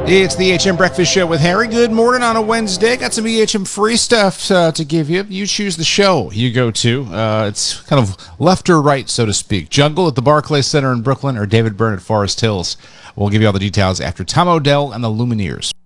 It's the HM Breakfast Show with Harry. Good morning on a Wednesday. Got some EHM free stuff to give you. You choose the show you go to. It's kind of left or right, so to speak. Jungle at the Barclays Center in Brooklyn or David Byrne at Forest Hills. We'll give you all the details after Tom Odell and the Lumineers.